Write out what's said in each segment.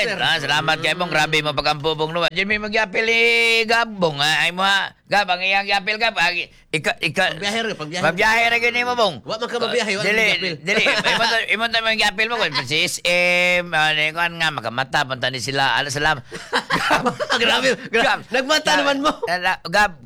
Alright. Salamat kay mong. Grabe mo pag-ampubong naman. Diyan may mag-yapil Gabong. Ay mo ha. Gab, ang iyang yapil Gab. Pagbiyahe. Pagbiyahe rin yun mo, Bong. Wa man ka mabiyahe, wa man yapil. Dili. Imon tayo mga yapil mo. Si SM, kan nga, makamata. Punta ni sila. Salam. Grabe. Nagmata naman mo. Gab.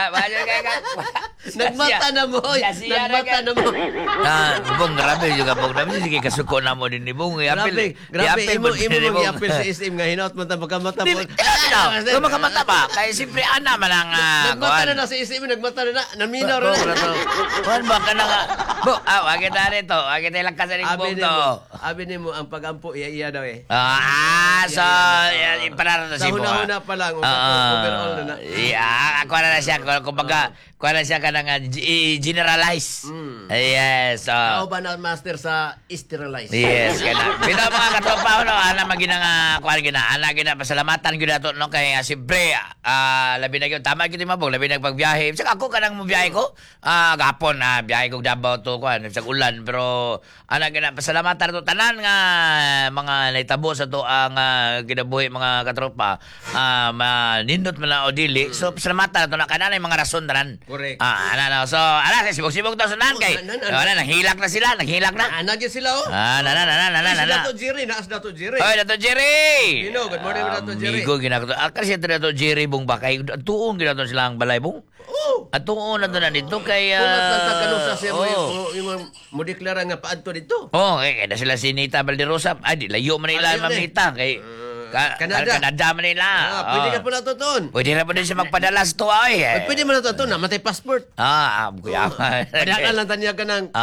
Nagmata na mo. Nagmata na mo. Bong, grabe juga, Bong. Sige, kasuko na mo din ni Bong. Grabe. Imo mag-yapil sa SM nga. Hinaot mo ta makamata mo. Kung makamata ba? Kaya siyempre, ana man ang... Nagmata na sa SM. Nagmata na. Naminaw rin na. Kuhan ba ka na nga? Bo, wag kita rito. Wag kita ilang kasaling Bong to. Abi ni mo, ang pag-ampo, iya daw eh. So, iparara na si Bong. Sa huna pa lang. Overall na na. Ako na siya. Kumbaga, kuha na siya ka na nga generalize. Yes. Ako ba na master sa sterilize? Yes. Bito mga katropa, ana magina nga, kuha gina. Ana gina, pasalamatan gina to, no? Kaya siyempre, labi na yun. Tama kita mabog, labi na pagbiyahe. Saka ako ka nang mabiyahe ko. Gapon, biyahe ko Davao to, kuha, sa ulan. Pero, ana gina, pasalamatan to. Tanan nga, mga naitabo sa to ang kinabuhi mga katropa. Manindot mo na o dili. So, pasalamatan to na kananay mga rason tanan. Correct. So, sibog-sibog to sunan kay. Nanghilak na sila, nanghilak na. Nagyan sila, oh. Dato Jerry, naas Dato Jerry. Oy, Dato Jerry. Good morning, Dato Jerry. Migo ginakato. Kasi Dato Jerry bong bakay tuon ginato sila ang balay bong. At tuon na doon dito kay Kulat lang sa kanusa siya mo deklara nga paadto dito. Kaya na sila si Nita Valderosa. Ay, di layo man nila Ma'am Nita kay Canada man nila. Pwede ka po na to, Ton. Pwede na po din siya magpadala sa tuwa eh. Pwede mo na to, Ton. Namatay passport. Kuya. Padaan lang tanya ka ng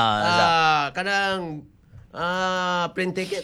plane ticket.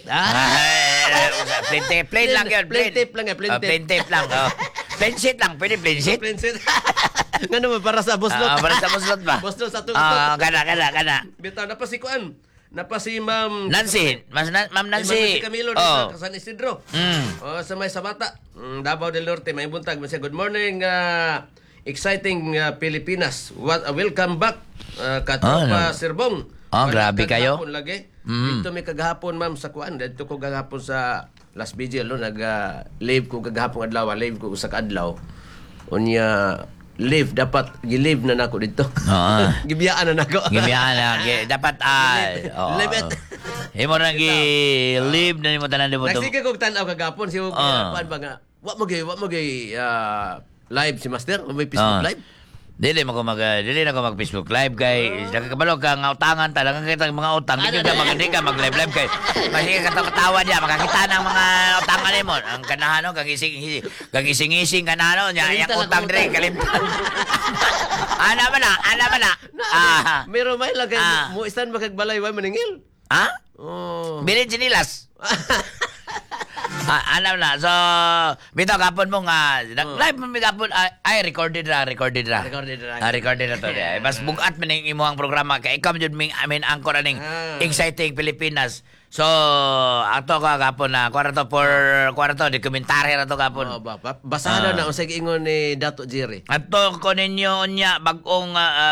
Plane lang yun. Plane tape lang. Plane tape lang. Plane seat lang. Pwede plane seat. Plane seat. Nga naman, para sa buslot. Para sa buslot ba? Buslot sa tukot. Kana. Bitaw, napasikuan. Napasi Ma'am Nancy. Ma'am Nancy. Nancy Camilo sa San Isidro. Sa may Sabata. Davao del Norte. May buntag. Good morning, exciting Pilipinas. Welcome back, Katropa Sirbong. Grabe kayo. Lagi. Dito may kagahapon, ma'am, sa kuan. Dito ko kagahapon sa Las Vigil, no? Nag-live ko kagahapon adlaw. Live ko sa kadlaw. Unya, live. Dapat, gi-live na nako dito. Gibiyaan na nako. Gibiyaan na. Dapat, live it. Imo na gi-live na nimo tanan mo. Nagsige kong tanaw kagahapon. Si kuan ba nga, wa mo gay, live si Master? May Facebook live? Dili na ko mag Facebook live kay nakakabalo ka nga utangan talaga kita mga utang di ka mag live kay kasi katawa niya makakita ng mga utangan nimo ang kanahano kagising kanahano nya yak utang dire kalimtan ana man na Pero may lagay mo istan makagbalay way maningil bilin sinilas alam na. So, bitaw kapon mo nga, live mo kapon, ay, recorded na to. Mas bugat man yung imuhang programa. Kaya ikaw dyan main anchor aning exciting Pilipinas. So, ato ka kapon na, kwarto, di komentary na to kapon. Basahan na, usay ingon ni Dato Jerry. Ato ko ninyo niya, bagong,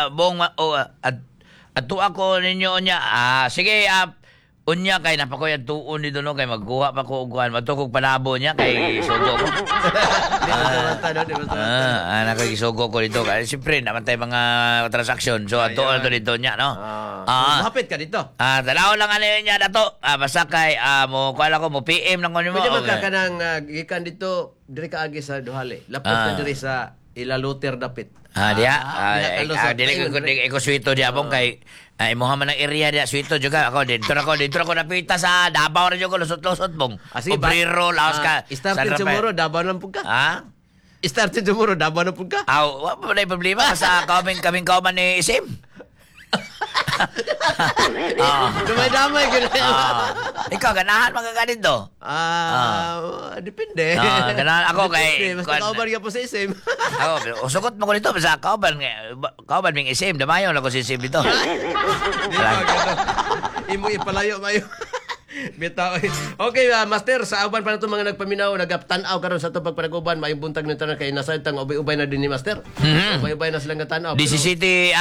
ato ako ninyo niya, sige, unya kay napakoy tuon dito no kay magkuha pa ko uguan matukog panabo niya kay sugo ko. Nakagisugo ko dito kay siyempre naman tay mga transaksyon. So ato dito niya no. Hapit ka dito. Dalaw lang ano niya dato. Basta kay mo kuala ko mo PM lang ko mo. Pwede ba ka kanang gikan dito diri ka agi sa Duhali. Lapos na diri sa Ilaluter dapit. Dili ko suito dia bong kay imuha man ang area dia suito juga ako dito ako napita sa Davao ra jud ko lusot-lusot bong. Obrero laos ka. Start tomorrow Davao lang pud ka. Start tomorrow Davao na pud ka. Wa pa may problema sa kaming kauman ni Isim. Damay gud. Ikaw ganahan magaganit do? Depende. Ganahan ako kay basta kauban ka po sa Isim. Ako sugot mo ko dito sa kauban ming Isim damayo na ko si Isim dito. Imo ipalayo mayo. Bitaw. Okay, Master, sa uban pa na itong mga nagpaminaw, nagtanaw karon sa itong pagpanaguban, may buntag ng tanan kay nasayad tang ubay-ubay na din ni Master. Ubay-ubay na silang tanaw. 18,000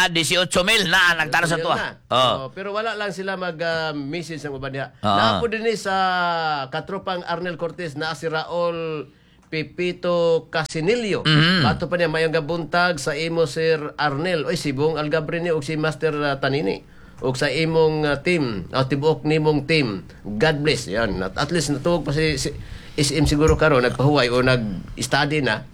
na nagtara sa tuwa. Pero wala lang sila mag-message ng uban niya. Oo. Napo din sa katropang Arnel Cortez na si Raul Pipito Casinillo. Ato pa niya mayong gabuntag sa imo Sir Arnel. Oy, si Bong Algabrini o si Master Tanini. O sa imong team, tibuok nimong team. God bless. Yan. At least natuog pa si SM siguro karon nagpahuway o nag-study na,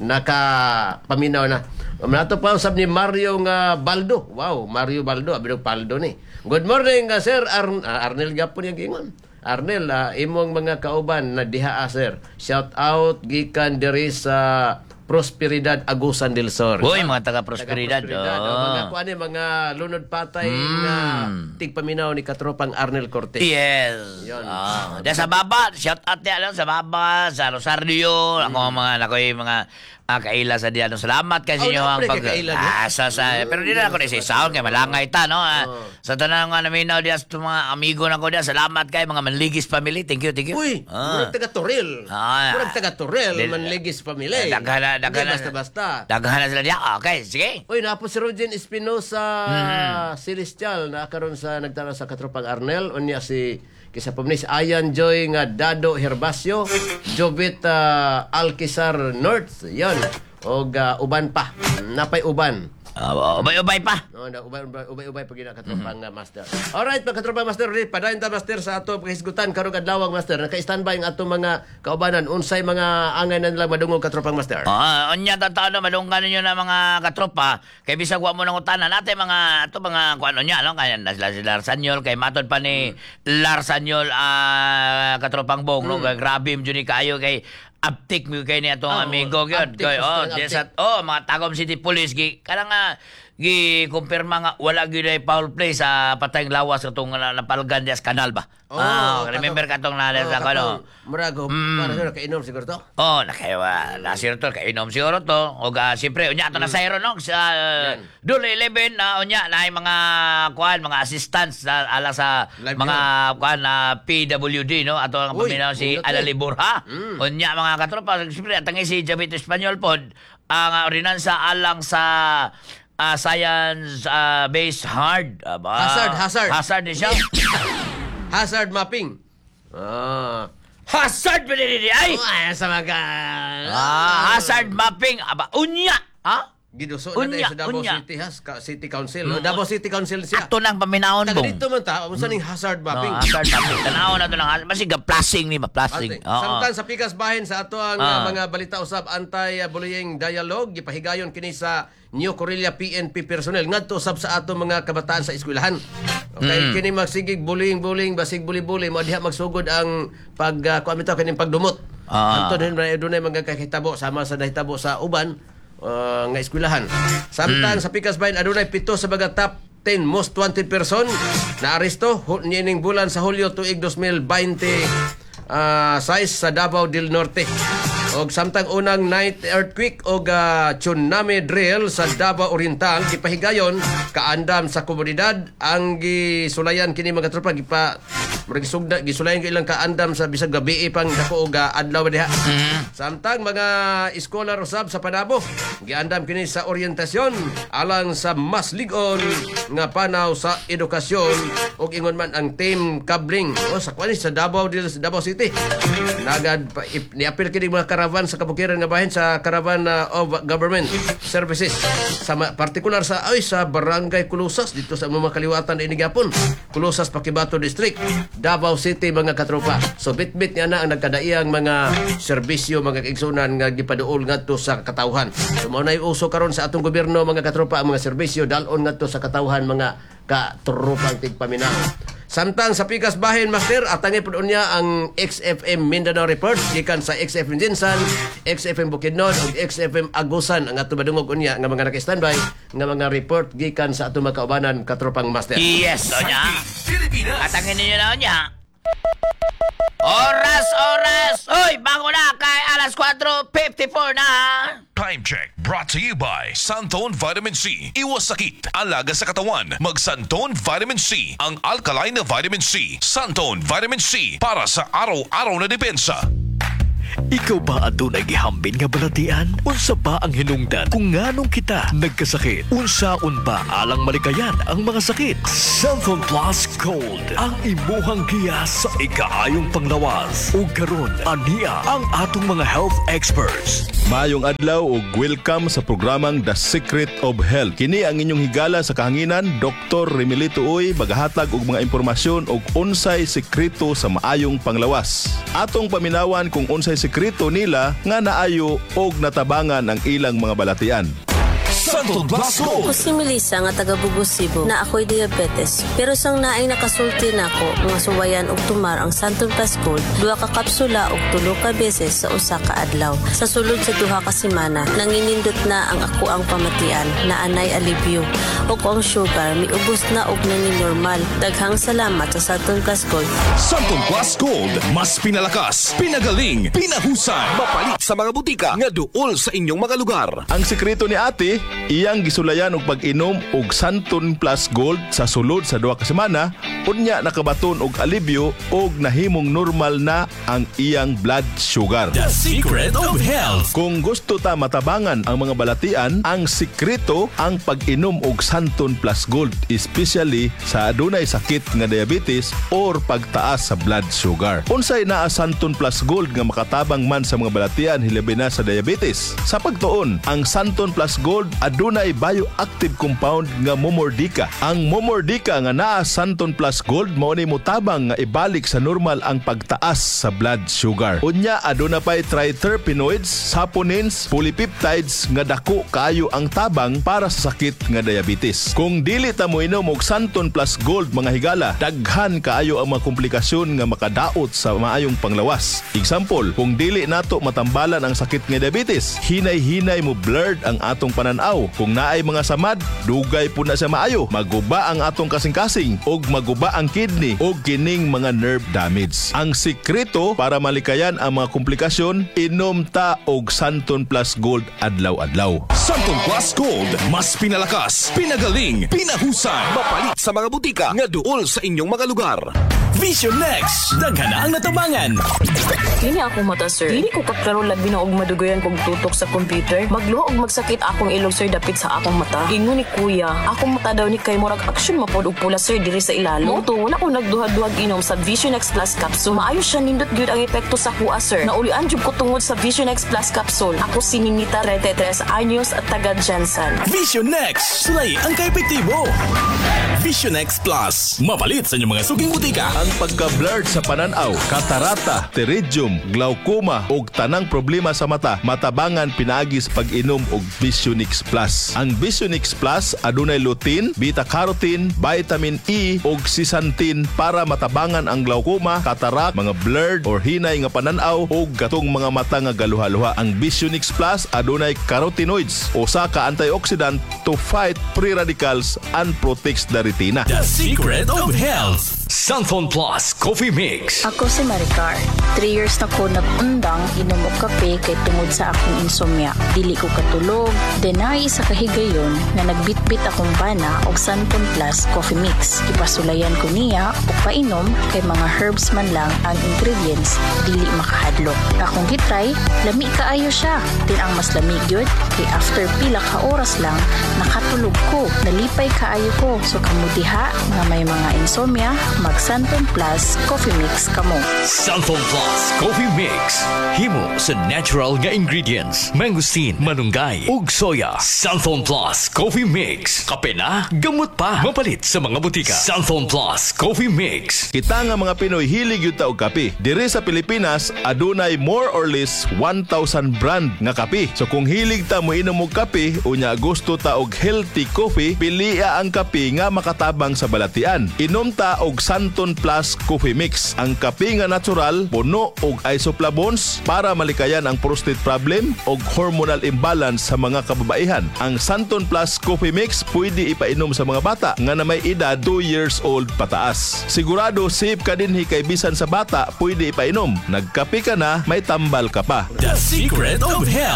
nakapaminaw na. Nato pa usab ni Mario nga Baldo. Wow, Mario Baldo, abinong Baldo ni. Good morning, Sir Arnel gapon yung gingon. Arnel, imong mga kauban na diha, sir. Shout out gikan diri sa Prosperidad Agusan del Sur. Uy, mga taga-Prosperidad. Mga kuan mga lunod patay na tigpaminaw ni katropang Arnel Cortez. Yes. Yun. Sa baba, shout out niya lang sa baba, sa Rosario, ako mga kaila sa diyan. Salamat kasi nyo ang pero di na ako na sound kay malangay ta, no? Sa tanang nga naminaw diyan sa mga amigo na ko diyan, salamat kay mga Manligis family. Thank you. Uy, murag taga Toril. Murag taga Toril, Manligis family. Daghan basta. Daghan na sila diyan. Okay, sige. Uy, napo si Rogen Espinosa Celestial na karon sa nagtara sa katropang Arnel, unya si kisa pamnis Ayan Joy nga Dado Herbacio, Jovit Alquizar North, yan. O uban pa. Napay uban. Ubay-ubay pa. Ubay pag katropang Master. Alright, katropang Master, padayon ta Master sa ato paghisgutan karong adlaw Master. Naka-standby ang ato mga kaubanan. Unsay mga angay na nilang madungog katropang Master? Unya tatao na madunggan ninyo na mga katropa. Kay bisag wa mo nang utanan natin mga kuano nya, no? Kaya sila si Larsanyol kay matod pa ni Larsanyol katropang Bong, no? Grabe mo ni kayo kay uptick mo kay niya itong amigo gyud. Mga Tagum City Police kanang gi-kumpirma nga wala gyud ay foul play sa patayng lawas katong napalgan dias kanal ba. Remember katong na ano. Murago para sa kainom siguro to. Na siguro kainom siguro to. Og siyempre unya ato na sayro no sa Dulo 11 unya na mga mga assistants ala sa mga PWD no ato ang paminaw si Alaliburha. Unya mga katropa siyempre atang si Javit Espanyol pod ang ordinansa alang sa science based hazard ni siya. Hazard mapping. Hazard ba din ay? Sa mga hazard mapping unya giduso na sa Davao City Council. Davao City Council siya. Ato nang paminahon Bong. Dito man ta, unsa ning hazard mapping? Hazard mapping. Tanaw na to lang. Masiga plasing ni plasing. Samtang sa pikas bahin sa ato ang mga balita usab anti-bullying dialogue gipahigayon kini sa New Corelia PNP personnel ngadto usab sa ato mga kabataan sa eskwelahan. Okay, kini magsigig bullying basig bully mo diha magsugod ang kuamitaw kini pagdumot. Anto dunay mga kahitabo sama sa nahitabo sa uban nga eskwelahan. Samtang sa pikas bahin adunay 7 sa mga top 10 most wanted person na aresto niining bulan sa Hulyo tuig 2020 sa Davao del Norte. Og samtang unang night earthquake og tsunami drill sa Davao Oriental gipahigayon kaandam sa komunidad ang gisulayan kini mga tropa gisulayan ilang kaandam sa bisag gabi pang dako og adlaw diha. Samtang mga scholar usab sa Panabo giandam kini sa orientasyon alang sa mas ligon nga panaw sa edukasyon og ingon man ang team kabling sa kwani sa Davao City nagad niapil kini mga karavan sa kabukiran nga bahin sa Caravan of Government Services sa partikular sa Barangay Kulusas dito sa mga kaliwatan ini gapon Kulusas Pakibato District Davao City mga katropa. So bit-bit niya na ang nagkadaiyang mga serbisyo mga kaigsunan nga gipaduol ngadto sa katawhan. So mao nay uso karon sa atong gobyerno mga katropa ang mga serbisyo dalon ngadto sa katawhan mga katropang tigpaminaw. Samtang sa pikas bahin Master atangi pud unya ang XFM Mindanao Report gikan sa XFM Jinsan, XFM Bukidnon ug XFM Agusan ang ato madungog unya nga mga naka-standby nga mga report gikan sa ato mga kaubanan katropang Master. Yes, unya. Atangin niyo na unya. Oras! Hoy, bago na kay alas 4:54 na. Time check brought to you by Santone Vitamin C. Iwas sakit, alaga sa katawan. Mag Santone Vitamin C, ang alkaline na vitamin C. Santone Vitamin C para sa araw-araw na depensa. Ikaw ba adunay gihambin nga balatian? Unsa ba ang hinungdan kung nganong kita nagkasakit? Unsaon ba alang malikayan ang mga sakit? Santon Plus Gold ang imuhang giya sa ikaayong panglawas. Ug karon ania ang atong mga health experts. Maayong adlaw ug welcome sa programang The Secret of Health. Kini ang inyong higala sa kahanginan, Dr. Remilito Uy, magahatag og mga impormasyon og unsay sekreto sa maayong panglawas. Atong paminawan kung unsay sekreto nila nga naayo og natabangan ang ilang mga balatian. Santone Plus Gold. Ako si Melissa nga taga Bugos, Cebu na ako'y diabetes. Pero sang naay nakasulti na ako nga suwayan og tumar ang Santone Plus Gold, 2 ka kapsula og 3 ka beses sa usa ka adlaw. Sa sulod sa 2 ka semana, nanginindot na ang ako ang pamatian na anay alibyo. Og ang sugar miubos na og nangin normal. Daghang salamat sa Santone Plus Gold. Santone Plus Gold. Mas pinalakas, pinagaling, pinahusan. Mapalit sa mga butika nga duol sa inyong mga lugar. Ang sekreto ni ate, iyang gisulayan og pag-inom og Santone Plus Gold sa sulod sa 2 ka semana, unya nakabaton og alibyo og nahimong normal na ang iyang blood sugar. The Secret of Health. Kung gusto ta matabangan ang mga balatian, ang sekreto ang pag-inom og Santone Plus Gold, especially sa adunay sakit nga diabetes or pagtaas sa blood sugar. Unsay naa Santone Plus Gold nga makatabang man sa mga balatian hilabi na sa diabetes? Sa pagtuon, ang Santone Plus Gold adunay bioactive compound nga momordika. Ang momordika nga naa Santone Plus Gold mao ni motabang nga ibalik sa normal ang pagtaas sa blood sugar. Unya aduna pay triterpenoids, saponins, polypeptides nga dako kaayo ang tabang para sa sakit nga diabetes. Kung dili ta mo inom og Santone Plus Gold mga higala, daghan kaayo ang mga komplikasyon nga makadaot sa maayong panglawas. Example, kung dili nato matambalan ang sakit nga diabetes, hinay-hinay mo blurred ang atong pananaw. Kung naay mga samad, dugay po na sa maayo. Maguba ang atong kasing-kasing og maguba ang kidney og kining mga nerve damage. Ang sikreto para malikayan ang mga komplikasyon, inom ta og Santone Plus Gold adlaw-adlaw. Santone Plus Gold. Mas pinalakas, pinagaling, pinahusan. Mapalit sa mga butika nga duol sa inyong mga lugar. Vision Next. Daghan na ang natabangan. Dili ako mata, sir. Dili ko kaklaro labi na og madugayan kog tutok sa computer. Magluho og magsakit akong ilong, sir, dapit sa akong mata. Ingon ni kuya, akong mata daw ni kay murag action mapod og pula, sir, diri sa ilalo. Moto wala ko nagduhad-duhag inom sa Vision X Plus capsule. Maayo siya nindot gyud ang epekto sa kuha, sir. Naulian jud ko tungod sa Vision X Plus capsule. Ako si Ninita Retetres Anyos at taga Jansan. Vision Next. Sulay ang kaepektibo. Vision X Plus. Mapalit sa inyong mga suging butika. Ang pagka-blurred sa pananaw, katarata, pterygium, glaucoma ug tanang problema sa mata, matabangan pinaagi sa pag-inom og Visionix Plus. Ang Visionix Plus adunay lutein, beta-carotene, vitamin E ug zeaxanthin para matabangan ang glaucoma, katarak, mga blurred or hinay nga pananaw ug katong mga mata nga galuha-luha. Ang Visionix Plus adunay carotenoids, usa ka antioxidant to fight free radicals and protects the retina. The Secret of Health. Santon Plus Coffee Mix. Ako si Maricar. 3 years na ko nag-undang inom og kape kay tungod sa akong insomnia. Dili ko katulog. Denay sa kahigayon na nagbitbit akong bana og Santon Plus Coffee Mix. Ipasulayan ko niya og painom kay mga herbs man lang ang ingredients, dili makahadlok. Akong gitry, lami kaayo siya. Din ang mas lami gyud kay after pila ka oras lang nakatulog ko. Nalipay kaayo ko. So kamudiha nga may mga insomnia, mag Santon Plus Coffee Mix kamo. Santon Plus Coffee Mix. Himo sa natural nga ingredients. Mangosteen, manunggay, ug soya. Santon Plus Coffee Mix. Kape na, gamot pa. Mapalit sa mga butika. Santon Plus Coffee Mix. Kita nga mga Pinoy hilig yun ta og kape. Diri sa Pilipinas, adunay more or less 1,000 brand nga kape. So kung hilig ta mo inom og kape, unya gusto ta og healthy coffee, piliya ang kape nga makatabang sa balatian. Inom ta og Santon Plus Coffee Mix. Ang kape nga natural, puno og isoflavones para malikayan ang prostate problem og hormonal imbalance sa mga kababaihan. Ang Santon Plus Coffee Mix pwede ipainom sa mga bata nga na may edad 2 years old pataas. Sigurado safe ka din kay bisan sa bata pwede ipainom. Nagkape ka na, may tambal ka pa. The Secret of Health.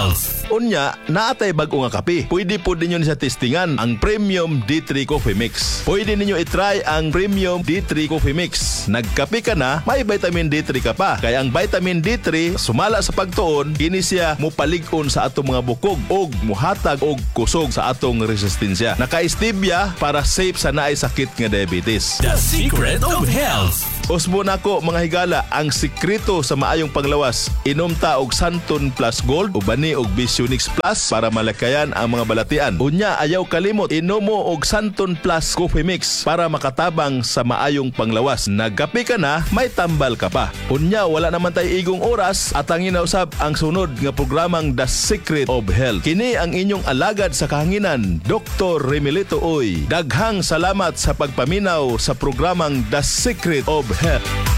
Unya, naatay bag-o nga kape. Pwede po ninyo sa testingan ang Premium D3 Coffee Mix. Pwede ninyo itry ang Premium D3 Coffee Mix. Nagkape ka na, may vitamin D3 ka pa. Kaya ang vitamin D3 sumala sa pagtuon, kini siya mupalig-on sa atong mga bukog og muhatag og kusog sa atong resistensya. Naka-stevia para safe sa naay sakit nga diabetes. The Secret of Health. Usbo nako mga higala, ang sikreto sa maayong panglawas, inom ta og Santon Plus Gold o bani og Visionix Plus para malakayan ang mga balatian. Unya, ayaw kalimot, inom mo og Santon Plus Coffee Mix para makatabang sa maayong panglawas. Nagkape ka na, may tambal ka pa. Unya, wala naman tay igong oras at ang inausab ang sunod nga programang The Secret of Health. Kini ang inyong alagad sa kahanginan, Dr. Remilito Oy. Daghang salamat sa pagpaminaw sa programang The Secret of Health.